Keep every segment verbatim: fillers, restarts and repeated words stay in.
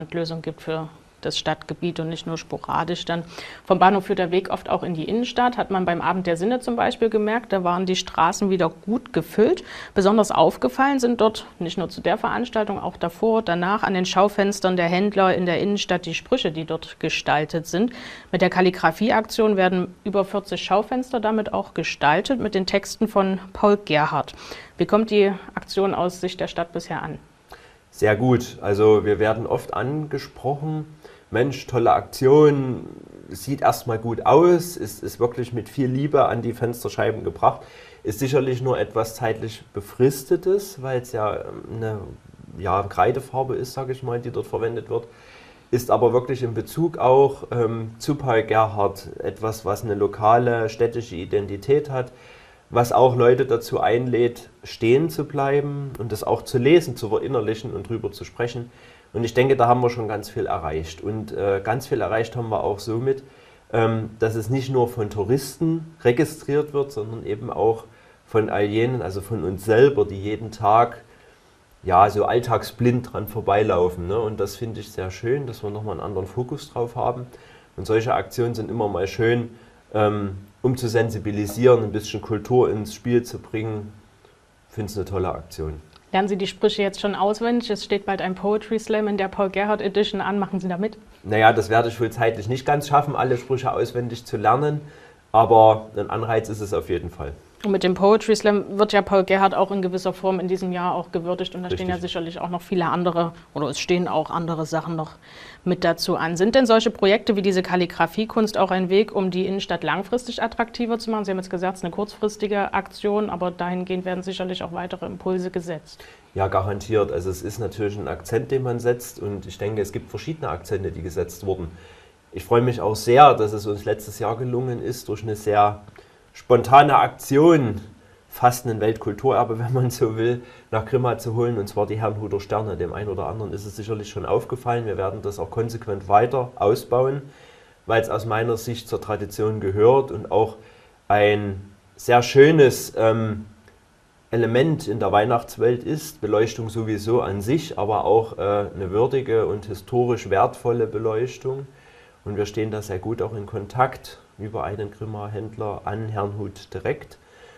Lösung gibt für das Stadtgebiet und nicht nur sporadisch dann. Vom Bahnhof führt der Weg oft auch in die Innenstadt, hat man beim Abend der Sinne zum Beispiel gemerkt, da waren die Straßen wieder gut gefüllt. Besonders aufgefallen sind dort nicht nur zu der Veranstaltung, auch davor, danach an den Schaufenstern der Händler in der Innenstadt die Sprüche, die dort gestaltet sind. Mit der Kalligrafieaktion werden über vierzig Schaufenster damit auch gestaltet, mit den Texten von Paul Gerhardt. Wie kommt die Aktion aus Sicht der Stadt bisher an? Sehr gut. Also wir werden oft angesprochen, Mensch, tolle Aktion, sieht erstmal gut aus, ist, ist wirklich mit viel Liebe an die Fensterscheiben gebracht, ist sicherlich nur etwas zeitlich Befristetes, weil es ja eine ja, Kreidefarbe ist, sage ich mal, die dort verwendet wird, ist aber wirklich in Bezug auch ähm, zu Paul Gerhardt etwas, was eine lokale städtische Identität hat, was auch Leute dazu einlädt, stehen zu bleiben und das auch zu lesen, zu verinnerlichen und drüber zu sprechen. Und ich denke, da haben wir schon ganz viel erreicht. Und äh, ganz viel erreicht haben wir auch somit, ähm, dass es nicht nur von Touristen registriert wird, sondern eben auch von all jenen, also von uns selber, die jeden Tag ja, so alltagsblind dran vorbeilaufen. Ne? Und das finde ich sehr schön, dass wir nochmal einen anderen Fokus drauf haben. Und solche Aktionen sind immer mal schön, ähm, um zu sensibilisieren, ein bisschen Kultur ins Spiel zu bringen. Ich finde es eine tolle Aktion. Lernen Sie die Sprüche jetzt schon auswendig? Es steht bald ein Poetry Slam in der Paul Gerhardt Edition an. Machen Sie da mit? Naja, das werde ich wohl zeitlich nicht ganz schaffen, alle Sprüche auswendig zu lernen. Aber ein Anreiz ist es auf jeden Fall. Und mit dem Poetry Slam wird ja Paul Gerhardt auch in gewisser Form in diesem Jahr auch gewürdigt. Und da Richtig. stehen ja sicherlich auch noch viele andere, oder es stehen auch andere Sachen noch mit dazu an. Sind denn solche Projekte wie diese Kalligrafiekunst auch ein Weg, um die Innenstadt langfristig attraktiver zu machen? Sie haben jetzt gesagt, es ist eine kurzfristige Aktion, aber dahingehend werden sicherlich auch weitere Impulse gesetzt. Ja, garantiert. Also es ist natürlich ein Akzent, den man setzt. Und ich denke, es gibt verschiedene Akzente, die gesetzt wurden. Ich freue mich auch sehr, dass es uns letztes Jahr gelungen ist, durch eine sehr spontane Aktion, fast ein Weltkulturerbe, wenn man so will, nach Grimma zu holen, und zwar die Herrnhuter Sterne. Dem einen oder anderen ist es sicherlich schon aufgefallen. Wir werden das auch konsequent weiter ausbauen, weil es aus meiner Sicht zur Tradition gehört und auch ein sehr schönes ähm, Element in der Weihnachtswelt ist. Beleuchtung sowieso an sich, aber auch äh, eine würdige und historisch wertvolle Beleuchtung. Und wir stehen da sehr gut auch in Kontakt über einen Grimmer Händler an Herrnhut direkt,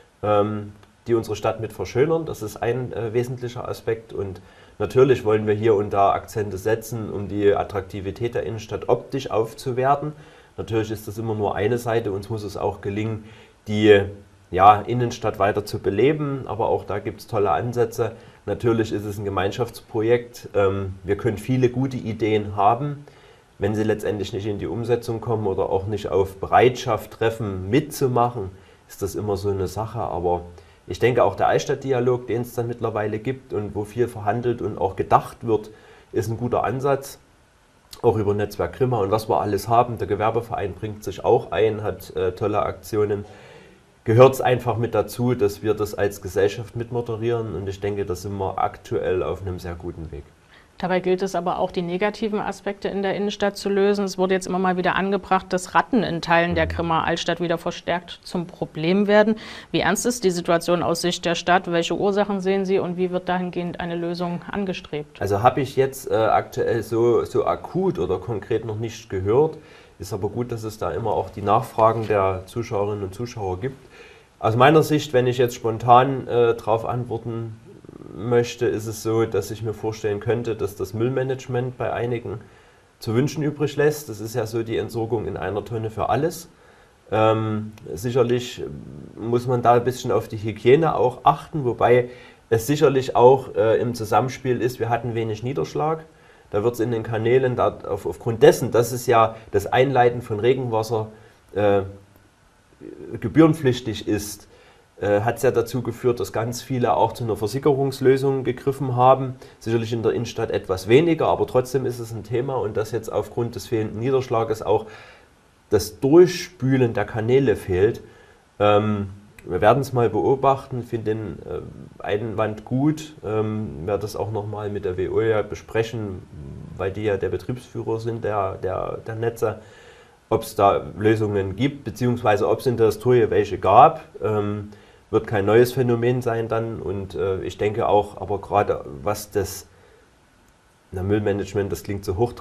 ähm, die unsere Stadt mit verschönern. Das ist ein äh, wesentlicher Aspekt. Und natürlich wollen wir hier und da Akzente setzen, um die Attraktivität der Innenstadt optisch aufzuwerten. Natürlich ist das immer nur eine Seite. Uns muss es auch gelingen, die ja, Innenstadt weiter zu beleben. Aber auch da gibt es tolle Ansätze. Natürlich ist es ein Gemeinschaftsprojekt. Ähm, wir können viele gute Ideen haben. Wenn sie letztendlich nicht in die Umsetzung kommen oder auch nicht auf Bereitschaft treffen, mitzumachen, ist das immer so eine Sache. Aber ich denke, auch der Altstadtdialog, den es dann mittlerweile gibt und wo viel verhandelt und auch gedacht wird, ist ein guter Ansatz. Auch über Netzwerk Grimma und was wir alles haben. Der Gewerbeverein bringt sich auch ein, hat äh, tolle Aktionen. Gehört es einfach mit dazu, dass wir das als Gesellschaft mitmoderieren. Und ich denke, da sind wir aktuell auf einem sehr guten Weg. Dabei gilt es aber auch, die negativen Aspekte in der Innenstadt zu lösen. Es wurde jetzt immer mal wieder angebracht, dass Ratten in Teilen der Grimmer Altstadt wieder verstärkt zum Problem werden. Wie ernst ist die Situation aus Sicht der Stadt? Welche Ursachen sehen Sie und wie wird dahingehend eine Lösung angestrebt? Also habe ich jetzt äh, aktuell so, so akut oder konkret noch nicht gehört. Ist aber gut, dass es da immer auch die Nachfragen der Zuschauerinnen und Zuschauer gibt. Aus meiner Sicht, wenn ich jetzt spontan äh, darauf antworten möchte, ist es so, dass ich mir vorstellen könnte, dass das Müllmanagement bei einigen zu wünschen übrig lässt. Das ist ja so die Entsorgung in einer Tonne für alles. Ähm, sicherlich muss man da ein bisschen auf die Hygiene auch achten, wobei es sicherlich auch äh, im Zusammenspiel ist, wir hatten wenig Niederschlag. Da wird es in den Kanälen, da auf, aufgrund dessen, dass es ja das Einleiten von Regenwasser äh, gebührenpflichtig ist, hat es ja dazu geführt, dass ganz viele auch zu einer Versickerungslösung gegriffen haben. Sicherlich in der Innenstadt etwas weniger, aber trotzdem ist es ein Thema und dass jetzt aufgrund des fehlenden Niederschlages auch das Durchspülen der Kanäle fehlt. Ähm, wir werden es mal beobachten, ich finde den äh, Einwand gut, ähm, werde das auch nochmal mit der Veolia besprechen, weil die ja der Betriebsführer sind der, der, der Netze, ob es da Lösungen gibt, beziehungsweise ob es in der Historie welche gab. Ähm, wird kein neues Phänomen sein dann und äh, ich denke auch, aber gerade was das na, Müllmanagement, das klingt so hoch